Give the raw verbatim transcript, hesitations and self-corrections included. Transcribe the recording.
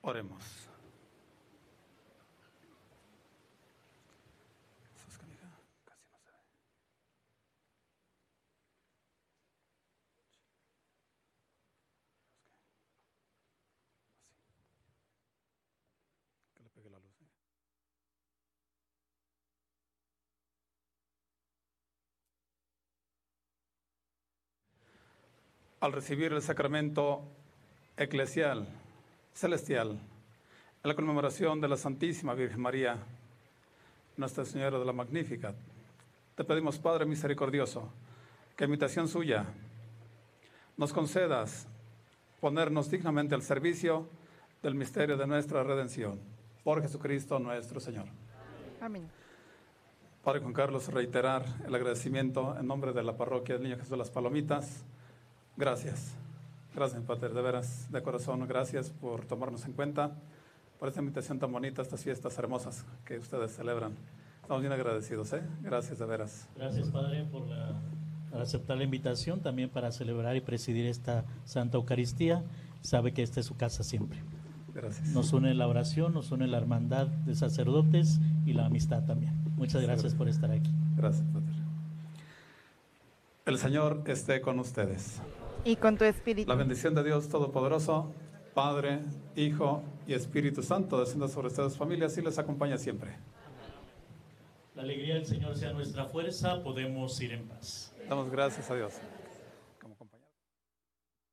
Oremos. Que le pegue la luz. ¿eh? Al recibir el sacramento eclesial, celestial, en la conmemoración de la Santísima Virgen María, Nuestra Señora de la Magnífica, te pedimos, Padre misericordioso, que a imitación suya nos concedas ponernos dignamente al servicio del misterio de nuestra redención. Por Jesucristo nuestro Señor. Amén. Padre Juan Carlos, reiterar el agradecimiento en nombre de la parroquia del Niño Jesús de las Palomitas. Gracias. Gracias, Padre, de veras, de corazón, gracias por tomarnos en cuenta, por esta invitación tan bonita, estas fiestas hermosas que ustedes celebran. Estamos bien agradecidos, ¿eh? Gracias, de veras. Gracias, Padre, por, la, por aceptar la invitación, también para celebrar y presidir esta Santa Eucaristía. Sabe que esta es su casa siempre. Gracias. Nos une la oración, nos une la hermandad de sacerdotes y la amistad también. Muchas gracias por estar aquí. Gracias, Padre. El Señor esté con ustedes. Y con tu espíritu. La bendición de Dios Todopoderoso, Padre, Hijo y Espíritu Santo, descienda sobre ustedes, familias, y les acompaña siempre. La alegría del Señor sea nuestra fuerza, podemos ir en paz. Damos gracias a Dios.